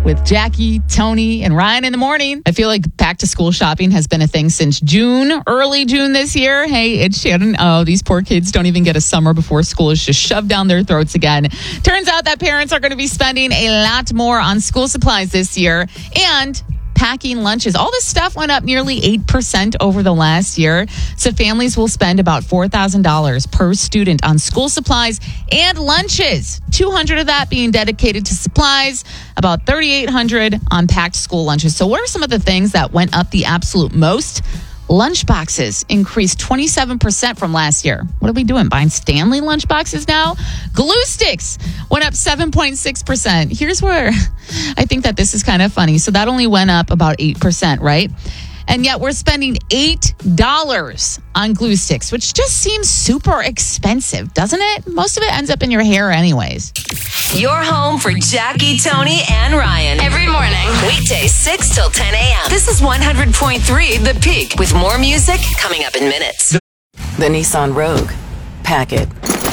with Jackie, Tony, and Ryan in the morning. I feel like back to school shopping has been a thing since June, early June this year. Hey, it's Shannon. Oh, these poor kids don't even get a summer before school is just shoved down their throats again. Turns out that parents are going to be spending a lot more on school supplies this year and packing lunches. All this stuff went up nearly 8% over the last year. So families will spend about $4,000 per student on school supplies and lunches. $200 of that being dedicated to supplies, about $3,800 on packed school lunches. So what are some of the things that went up the absolute most? Lunch boxes increased 27% from last year. What are we doing? Buying Stanley lunch boxes now? Glue sticks went up 7.6%. Here's where I think that this is kind of funny. So that only went up about 8%, right? And yet we're spending $8 on glue sticks, which just seems super expensive, doesn't it? Most of it ends up in your hair anyways. Your home for Jackie, Tony, and Ryan. Every morning. Weekdays 6 till 10 a.m. This is 100.3 The Peak with more music coming up in minutes. The Nissan Rogue. Pack it.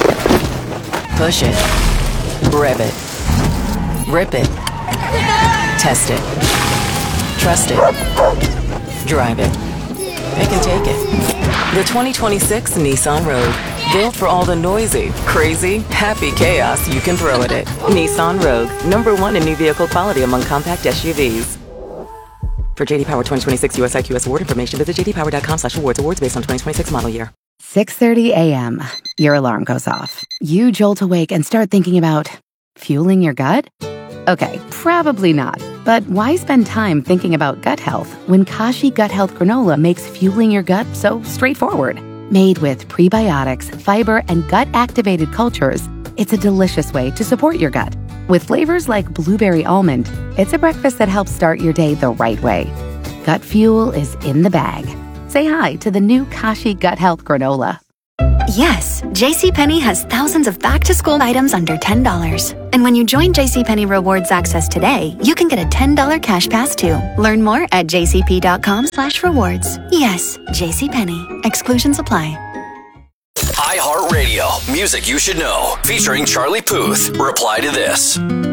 Push it. Rev it. Rip it. Test it. Trust it. Drive it. Pick and take it. The 2026 Nissan Rogue. Built for all the noisy, crazy, happy chaos you can throw at it. Nissan Rogue. #1 in new vehicle quality among compact SUVs. For JD Power 2026 US IQS award information, visit jdpower.com/awards. Awards based on 2026 model year. 6:30 a.m. Your alarm goes off. You jolt awake and start thinking about fueling your gut? Okay, probably not. But why spend time thinking about gut health when Kashi Gut Health Granola makes fueling your gut so straightforward? Made with prebiotics, fiber, and gut-activated cultures, it's a delicious way to support your gut. With flavors like blueberry almond, it's a breakfast that helps start your day the right way. Gut fuel is in the bag. Say hi to the new Kashi Gut Health Granola. Yes, JCPenney has thousands of back-to-school items under $10. And when you join JCPenney Rewards Access today, you can get a $10 cash pass too. Learn more at jcp.com/rewards. Yes, JCPenney. Exclusions apply. iHeartRadio, music you should know, featuring Charlie Puth. Reply to this.